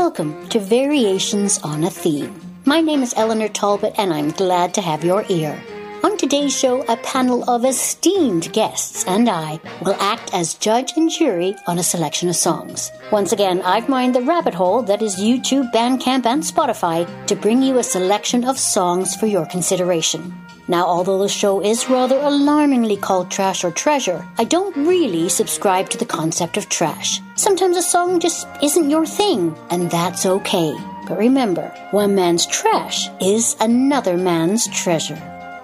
Welcome to Variations on a Theme. My name is Eleanor Talbot, and I'm glad to have your ear. On today's show, a panel of esteemed guests and I will act as judge and jury on a selection of songs. Once again, I've mined the rabbit hole that is YouTube, Bandcamp, and Spotify to bring you a selection of songs for your consideration. Now, although the show is rather alarmingly called Trash or Treasure, I don't really subscribe to the concept of trash. Sometimes a song just isn't your thing, and that's okay. But remember, one man's trash is another man's treasure.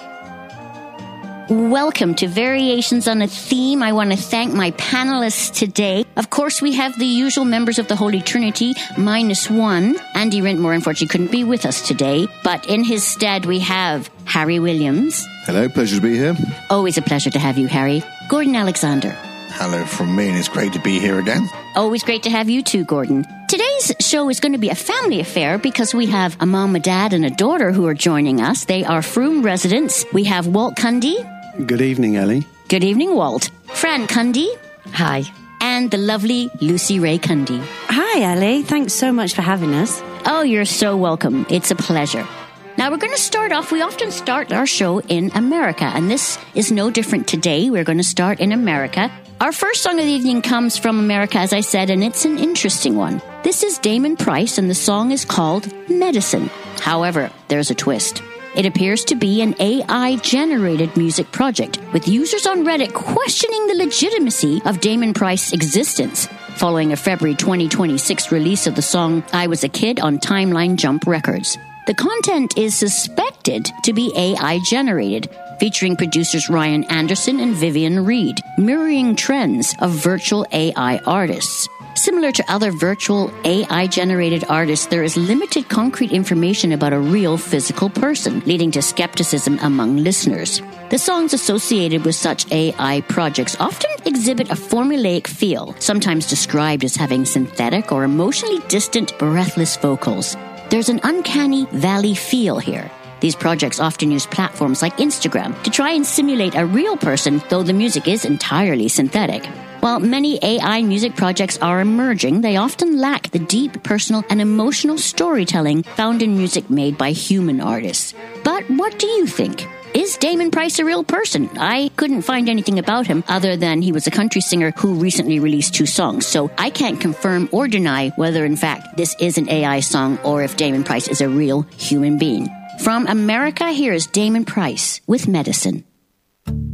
Welcome to Variations on a Theme. I want to thank my panelists today. Of course, we have the usual members of the Holy Trinity, minus one. Andy Rentmore, unfortunately, couldn't be with us today, but in his stead, we have Harry Williams. Hello, pleasure to be here. Always a pleasure to have you, Harry. Gordon Alexander. Hello from me, and it's great to be here again. Always great to have you too, Gordon. Today's show is going to be a family affair because we have a mom, a dad, and a daughter who are joining us. They are Frome residents. We have Walt Cundy. Good evening, Ellie. Good evening, Walt. Fran Cundy. Hi. And the lovely Lucy Ray Cundy. Hi, Ellie. Thanks so much for having us. Oh, you're so welcome. It's a pleasure. Now, we're going to start off, we often start our show in America, and this is no different today. We're going to start in America. Our first song of the evening comes from America, as I said, and it's an interesting one. This is Damon Price, and the song is called Medicine. However, there's a twist. It appears to be an AI-generated music project, with users on Reddit questioning the legitimacy of Damon Price's existence, following a February 2026 release of the song I Was a Kid on Timeline Jump Records. The content is suspected to be AI-generated, featuring producers Ryan Anderson and Vivian Reed, mirroring trends of virtual AI artists. Similar to other virtual AI-generated artists, there is limited concrete information about a real physical person, leading to skepticism among listeners. The songs associated with such AI projects often exhibit a formulaic feel, sometimes described as having synthetic or emotionally distant, breathless vocals. There's an uncanny valley feel here. These projects often use platforms like Instagram to try and simulate a real person, though the music is entirely synthetic. While many AI music projects are emerging, they often lack the deep, personal, and emotional storytelling found in music made by human artists. But what do you think? Is Damon Price a real person? I couldn't find anything about him other than he was a country singer who recently released 2 songs, so I can't confirm or deny whether in fact this is an AI song or if Damon Price is a real human being. From America, here is Damon Price with Medicine.